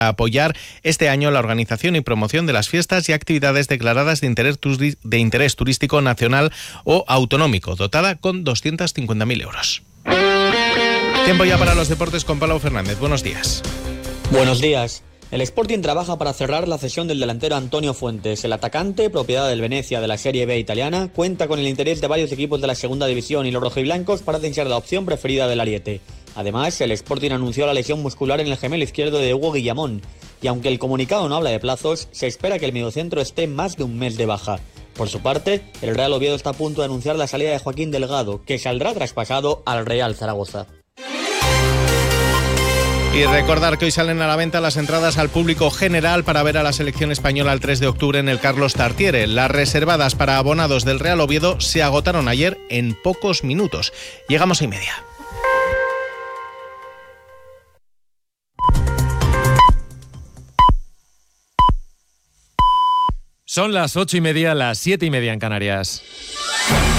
apoyar este año la organización y promoción de las fiestas y actividades declaradas de interés turístico nacional o autonómico, dotada con 250.000 euros. Tiempo ya para los deportes con Pablo Fernández. Buenos días. Buenos días. El Sporting trabaja para cerrar la cesión del delantero Antonio Fuentes. El atacante, propiedad del Venezia de la Serie B italiana, cuenta con el interés de varios equipos de la segunda división y los rojiblancos parecen ser la opción preferida del ariete. Además, el Sporting anunció la lesión muscular en el gemelo izquierdo de Hugo Guillamón, y aunque el comunicado no habla de plazos, se espera que el mediocentro esté más de un mes de baja. Por su parte, el Real Oviedo está a punto de anunciar la salida de Joaquín Delgado, que saldrá traspasado al Real Zaragoza. Y recordar que hoy salen a la venta las entradas al público general para ver a la selección española el 3 de octubre en el Carlos Tartiere. Las reservadas para abonados del Real Oviedo se agotaron ayer en pocos minutos. Llegamos a 1:30. Son las 8:30, las 7:30 en Canarias.